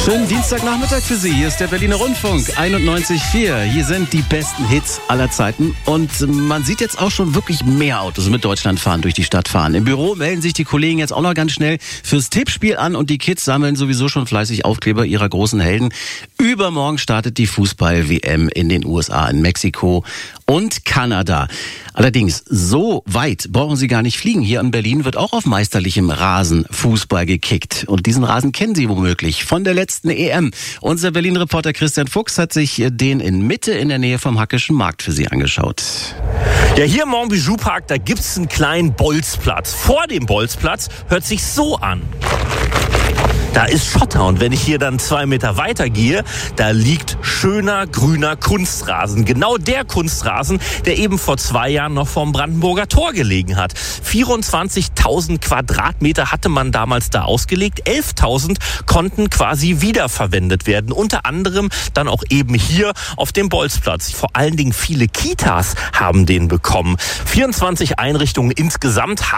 Schönen Dienstagnachmittag für Sie. Hier ist der Berliner Rundfunk 91.4. Hier sind die besten Hits aller Zeiten. Und man sieht jetzt auch schon wirklich mehr Autos mit Deutschlandfahren durch die Stadt fahren. Im Büro melden sich die Kollegen jetzt auch noch ganz schnell fürs Tippspiel an. Und die Kids sammeln sowieso schon fleißig Aufkleber ihrer großen Helden. Übermorgen startet die Fußball-WM in den USA, in Mexiko und Kanada. Allerdings, so weit brauchen Sie gar nicht fliegen. Hier in Berlin wird auch auf meisterlichem Rasen Fußball gekickt. Und diesen Rasen kennen Sie womöglich von der letzten EM. Unser Berlin-Reporter Christian Fuchs hat sich den in Mitte in der Nähe vom Hackischen Markt für Sie angeschaut. Ja, hier im Montbijou Park, da gibt's einen kleinen Bolzplatz. Vor dem Bolzplatz hört sich so an. Da ist Schotter und wenn ich hier dann 2 Meter weiter gehe, da liegt schöner grüner Kunstrasen. Genau der Kunstrasen, der eben vor 2 Jahren noch vorm Brandenburger Tor gelegen hat. 24.000 Quadratmeter hatte man damals da ausgelegt. 11.000 konnten quasi wiederverwendet werden. Unter anderem dann auch eben hier auf dem Bolzplatz. Vor allen Dingen viele Kitas haben den bekommen. 24 Einrichtungen insgesamt